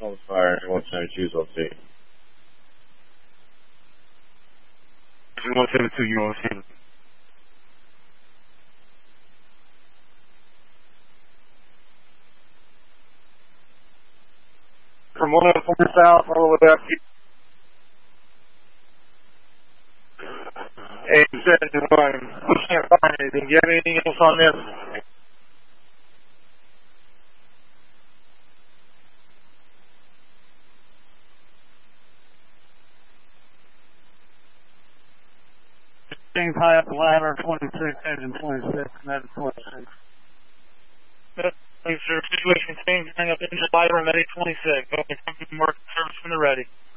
On fire, 172 is LT. 172, you on scene. From 104 south all the way up to 871. We can't find anything. Do you have anything else on this? James high up the ladder, 26, engine 26, medic 26. Thanks, sir. Situation changed. Hang up engine ladder, medic 26. Okay, mark service when they're ready.